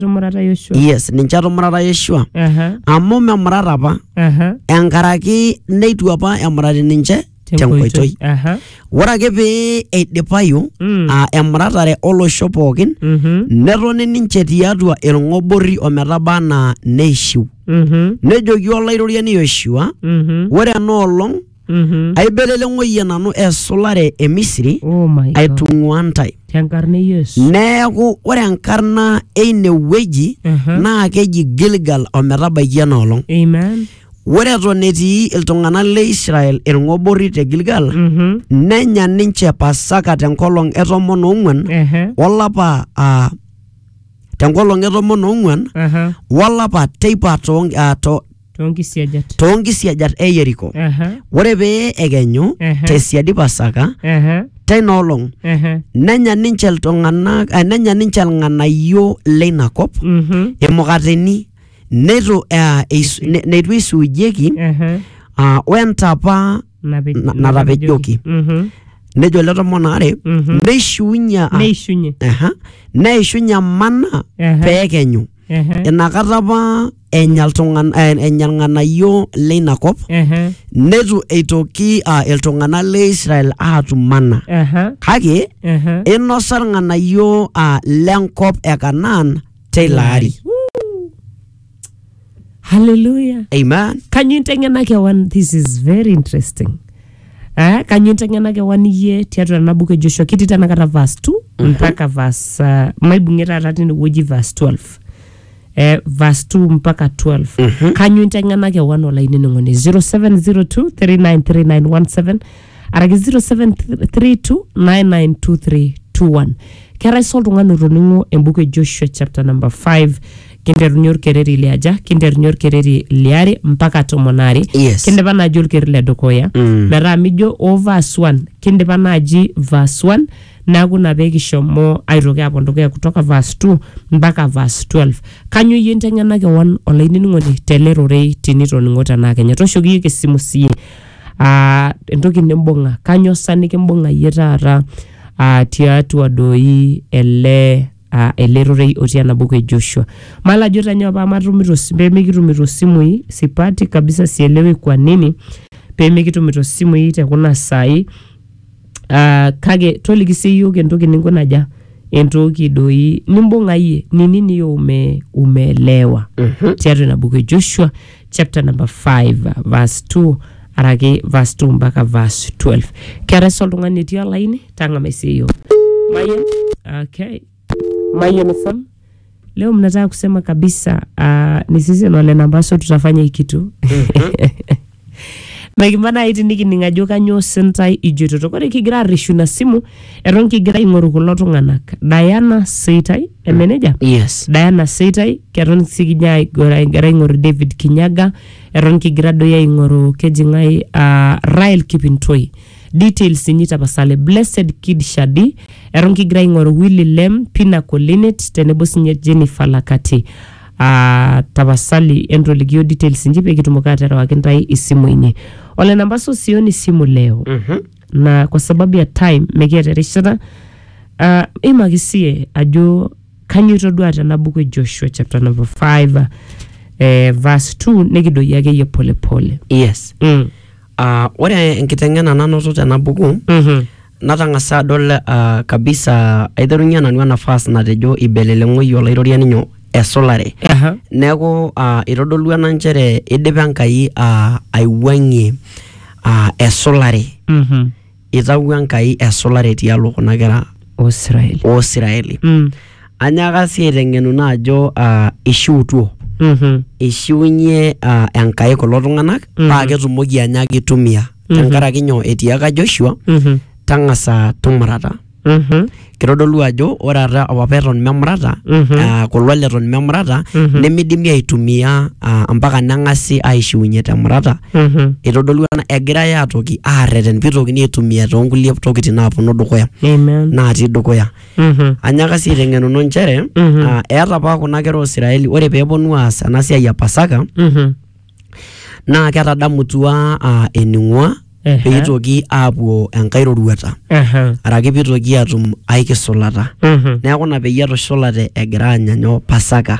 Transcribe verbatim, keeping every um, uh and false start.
Tumurata Yoshua. Yes, ninche tumurata Yoshua. Aha. Amu memurata apa. Aha. Enkaraki neitu apa emurati ninche tenkoitoi. Aha. Ore ake pee eidipayu Mm. uh, emuratare olosho pookin Mhm. netoni ninche tiatua irng'obori ometaba anaa neishiu. Mhm. Nejoki olairoriani Yoshua, Mhm. ore enoolong Mhm. aibeleleng'oyie nanu esulare e Misri Oh my God. aitung'ua ntai. Tenkarne Yesu. Neeku ore enkarna eine wueji Aha. naa keji Gilgal ometabaiki enoolong. Amen. Ore eton etii iltung'anak le Israel irng'obori te Gilgal, Mhm. nenya ninche Pasaka tenkolong e tomon oong'uan Aha. olapa uh, tenkolong e tomon oong'uan Aha. olapa teipa too uh, to, Tonkisiajat. toonkisiajat e Yeriko. Aha. Ore pee ekenyu Aha. tesiadi Pasaka Aha. teina olong Aha. nenya ninche iltung'anak uh, nenya ninche ilng'anayio leina kop Mhm. imukateni neitu uh, eisu, ne, neitu eisuujieki Aha. uh, wentapa Nape- na- natapejoki. Mhm. Nejo ele tomonare Mhm. neishuunye uh, Neishunye. aha, neishunye mana Aha. peekenyu. Aha. Inakata apa enya iltung'an eh, enya ilng'anayio leina kop Aha. netu eitoki uh, iltung'anak le Israel aatum mana. Aha. Kake Aha. inosa ilng'anayio uh, lenkop e Kanaan teilo ari. Hallelujah. Amen. Kanyo inteng'ena kewan, this is very interesting. Ah, kanyo inteng'ena kewan iyie tiatua ena buku e Joshua kiti tanakata verse two mpaka verse uh, maibung'ie taata tinewueji verse twelve. Eh, verse two mpaka twelve. Mhm. Kanyo inteng'ena kewan olainining'oni zero seven zero two three nine three nine one seven araki zero seven three two nine nine two three two one. Kerai sa oltung'ani otoning'o embuku e Joshua chapter number five kinterunye orkereri liaja kinterunye orkereri liare mpaka tomon are. Yes. Kindipa naaji orkereri ledukuya Mm. metaa mijo o verse one kindipa naaji verse one neeku ina pee kishomo aitoki apuo dukuya kutoka verse two mpaka verse twelve. Kanyo iyie inteng'ena kewan olainining'oni tele rorei tenitoning'o tenaa Kenya. Tooshoki iyie esimu siyie uh, entoki nimbung'a kanyo sa nikimbung'a iyie taata uh, tiatua doi ele uh, ele rorei otii ena buku e Joshua. Mala ajo tanyoo paa matumito peemikitumito simui sipati kabisa, sielewi kwa nini peemikitumito simui tekuna saai. Uh, kake toliki sii yiok entoki ninkunaja entoki doi nimbung'a iyie ni nini yo ume, umeelewa Mhm. tiatua ina buku e Joshua chapter number five verse two araki verse two mpaka verse twelve. Keetai sa oltung'ani etii olaini tang'amai sii yiok. Mayen, okay. Mayen F M. Leo mnataka kusema kabisa uh, ni sisi wale nambaso tutafanya hii kitu. Megimana iti nikining ajo kanyo sentai ijoto. Kore kigira areshu na simu eton kigira aing'oru kulo tung'anak. Diana Seitai, emeneja? Yes. Diana Seitai, keton sikinya kigira aing'oru David Kinyaga, eton kigira doi aing'oru kejing'ai uh, Rael Kipintoi. Details inyi tapasale. Blessed Kid Shadi, eton kigira aing'oru Willy Lem, Pina Kolinet, tenebo sinye Jennifer Lakati. Uh, tapasali entolikio details inji pee kitumoki aterewaki ntai isimu inyi. Ole namba so sioni simu leo. Mhm. Na kwa sababu ya time mekiata erishata uh, imakisie ajo kanyo itodua tena buku e Joshua chapter number five eh, verse two nikidoi ake yie pole pole. Yes. Mm. Uh, ore enkiteng'ena nanoto tena buku Mhm. natang'asa adol uh, kabisa aiterunye nanu nafasi natejo ibeleleng'oyie olairoriani nyoo esulare. Aha. Neeku uh, itodolua ena nchere idipa Enkai uh, aiwuang'ie uh, esulare. Mhm. Itawua Enkai esulare tialo kuna kera Israel. oosiraeli. Mm. Anyaaka sii aiteng'enu naa ajo uh, ishiutuo. Mhm. Ishiunye uh, Enkai kulo tung'anak Mhm. paa ketumoki anyaaki aitumia. Mhm. Tenkaraki nyoo etiaka Joshua Mhm. tang'asa tumurata. Mhm. Kitodolu ajo ore ata apa eton memurata Mhm. uh, kulo leton memurata Mhm. nemidimi aitumia uh, mpaka neng'asi aishiunye temurata. Mhm. Itodolu ena egirai aatoki aarreten piitokini aitumia toonkulie tokitin naaponu dukuya Amen. natii dukuya. Mhm. Anyaaka sii aiteng'enuno nchere Mhm. uh, eeta apa kuna kera oosiraeli ore peeponu aas ena siai e Pasaka Mhm. naa ketadamutua uh, ening'ua Ehe. peitoki aapuo enkae roruata Aha. araki peitoki atum ai kisulata Mhm. neeku ina peyie etushulate egira aanya nyoo Pasaka